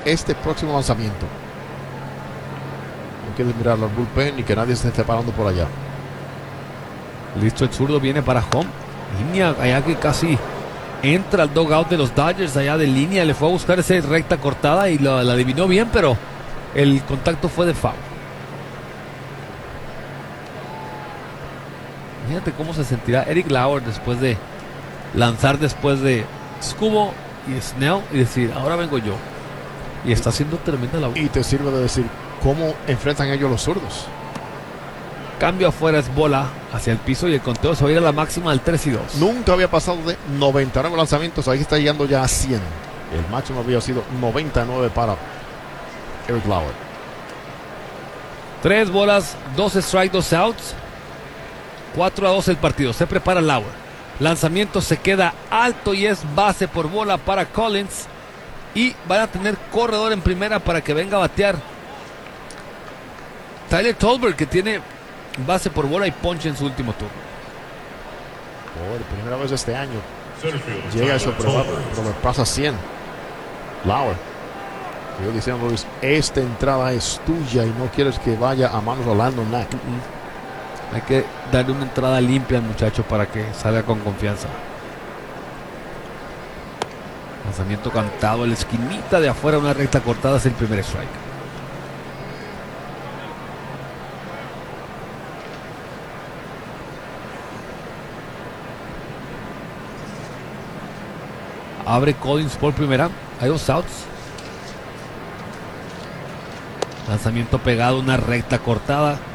este próximo lanzamiento. No quieres mirar al bullpen ni que nadie se esté parando por allá. Listo, el zurdo viene para home. Línea allá que casi entra al dugout de los Dodgers allá de línea. Le fue a buscar esa recta cortada y la adivinó bien, pero el contacto fue de foul. Fíjate cómo se sentirá Eric Lauer después de lanzar después de Skubal y Snell y decir, ahora vengo yo. Y está haciendo tremenda labor. Y te sirve de decir cómo enfrentan ellos los zurdos. Cambio afuera, es bola hacia el piso y el conteo se va a ir a la máxima del 3-2. Nunca había pasado de 99 lanzamientos, ahí está llegando ya a 100. El máximo había sido 99 para Eric Lauer. 3 bolas, 2 strikes, 2 outs. 4-2 el partido. Se prepara Lauer. Lanzamiento se queda alto y es base por bola para Collins. Y van a tener corredor en primera para que venga a batear Tyler Tolbert, que tiene base por bola y ponche en su último turno. Por primera vez este año llega eso, pero pasa 100. Lauer, yo diciendo, Luis, esta entrada es tuya y no quieres que vaya a manos de Landon Knack. Hay que darle una entrada limpia al muchacho para que salga con confianza. Lanzamiento cantado a la esquinita de afuera, una recta cortada, es el primer strike. Abre Collins por primera. Hay 2 outs. Lanzamiento pegado, una recta cortada.